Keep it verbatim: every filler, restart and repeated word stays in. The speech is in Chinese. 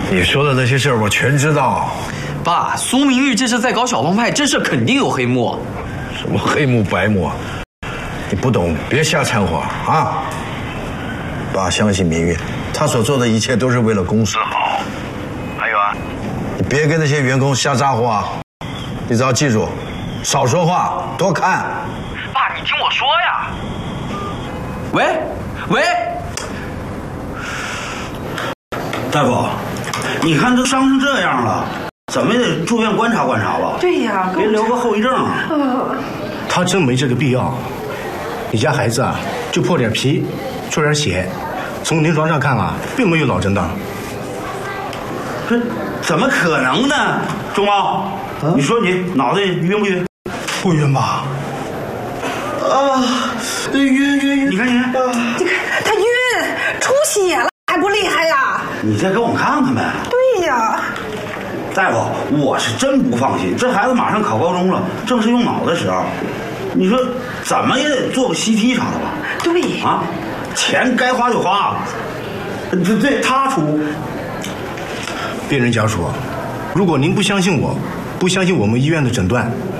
你说的那些事儿我全知道。 爸，苏明玉这是在搞小帮派，这事肯定有黑幕。 什么黑幕白幕？你不懂，别瞎掺和啊！爸相信明玉，他所做的一切都是为了公司好。还有啊，你别跟那些员工瞎撒谎，你只要记住，少说话，多看。 爸，你听我说呀。喂，喂， 大夫，你看都伤成这样了，怎么也得住院观察观察吧？ 对呀， 别留个后遗症。 呃， 他真没这个必要。你家孩子啊，就破点皮，出点血，从临床上看啊，并没有脑震荡。 这怎么可能呢？钟猫，啊、你说你脑袋晕不晕？ 不晕吧？啊，晕晕晕！ 你看你看， 你看他晕，出血了还不厉害呀？ 你再给我们看看呗。 对呀。 大夫，我是真不放心，这孩子马上考高中了，正是用脑的时候。你说怎么也得做个 C T 啥的吧？ 对啊，钱该花就花，这这他出。 病人家属，如果您不相信我，不相信我们医院的诊断，